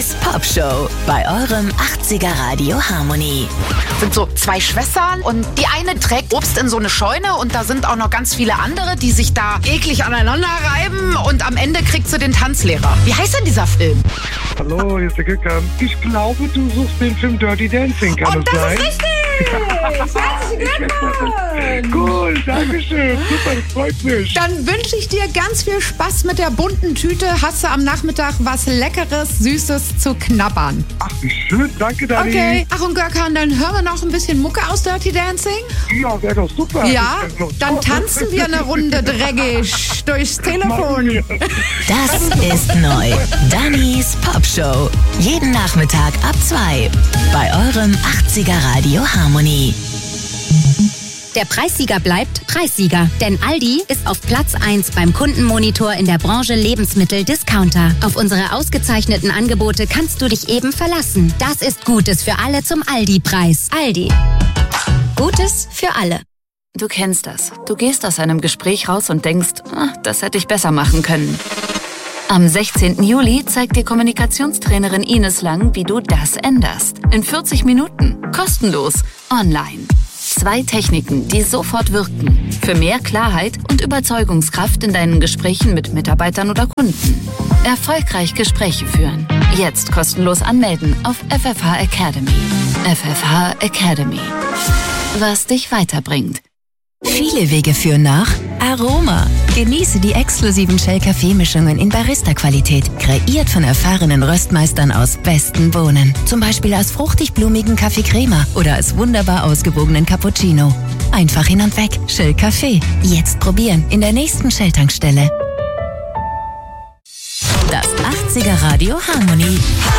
Dannys Popshow bei eurem 80er Radio Harmony. Sind so zwei Schwestern und die eine trägt Obst in so eine Scheune und da sind auch noch ganz viele andere, die sich da eklig aneinander reiben und am Ende kriegt sie den Tanzlehrer. Wie heißt denn dieser Film? Hallo, hier ist der Gökhan. Ich glaube, du suchst den Film Dirty Dancing, kann das sein? Ist richtig! Herzlichen Glückwunsch! Cool, danke schön. Super, das freut mich. Dann wünsche ich dir ganz viel Spaß mit der bunten Tüte. Hast du am Nachmittag was Leckeres, Süßes zu knabbern? Ach, wie schön, danke, Dani. Okay, ach und Gökhan, dann hören wir noch ein bisschen Mucke aus Dirty Dancing? Ja, wäre doch super. Ja, dann tanzen wir eine Runde dreckig durchs Telefon. Das ist neu. Dannys Popshow. Jeden Nachmittag ab 2 bei eurem 80er Radio Harmony. Der Preissieger bleibt Preissieger, denn Aldi ist auf Platz 1 beim Kundenmonitor in der Branche Lebensmittel-Discounter. Auf unsere ausgezeichneten Angebote kannst du dich eben verlassen. Das ist Gutes für alle zum Aldi-Preis. Aldi. Gutes für alle. Du kennst das. Du gehst aus einem Gespräch raus und denkst, das hätte ich besser machen können. Am 16. Juli zeigt dir Kommunikationstrainerin Ines Lang, wie du das änderst. In 40 Minuten. Kostenlos. Online. 2 Techniken, die sofort wirken. Für mehr Klarheit und Überzeugungskraft in deinen Gesprächen mit Mitarbeitern oder Kunden. Erfolgreich Gespräche führen. Jetzt kostenlos anmelden auf FFH Academy. FFH Academy. Was dich weiterbringt. Viele Wege führen nach Aroma. Genieße die exklusiven Shell-Kaffeemischungen in Barista-Qualität, kreiert von erfahrenen Röstmeistern aus besten Bohnen. Zum Beispiel aus fruchtig-blumigen Kaffee Crema oder als wunderbar ausgewogenen Cappuccino. Einfach hin und weg. Shell Kaffee. Jetzt probieren in der nächsten Shell-Tankstelle. Das 80er Radio Harmony.